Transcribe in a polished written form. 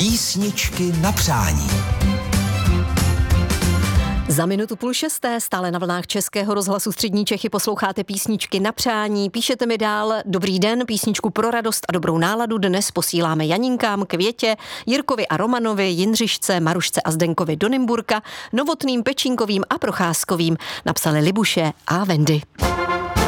Písničky na přání. Za minutu 5:30 stále na vlnách Českého rozhlasu Střední Čechy posloucháte Písničky na přání. Píšete mi dál: dobrý den, písničku pro radost a dobrou náladu dnes posíláme Janinkám, Květě, Jirkovi a Romanovi, Jindřišce, Marušce a Zdenkovi do Nymburka, Novotným, Pečínkovým a Procházkovým. Napsali Libuše a Wendy.